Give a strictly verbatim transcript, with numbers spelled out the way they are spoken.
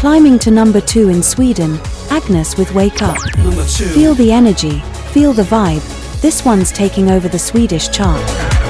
Climbing to number two in Sweden, Agnes with Wake Up. Number two. Feel the energy, feel the vibe, this one's taking over the Swedish chart.